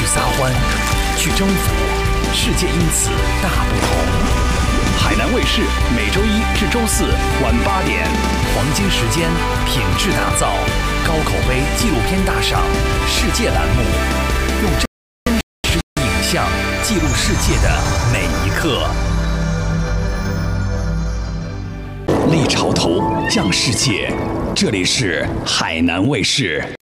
撒欢，去征服，世界因此大不同。海南卫视每周一至周四晚8点，黄金时间，品质打造，高口碑纪录片大赏世界栏目，用真实影像记录世界的每一刻。立潮头，向世界，这里是海南卫视。